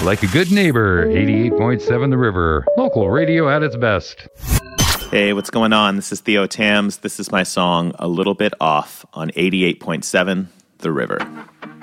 Like a good neighbor, 88.7 The River. Local radio at its best. Hey, what's going on? This is Theo Tams. This is my song, A Little Bit Off, on 88.7 The River.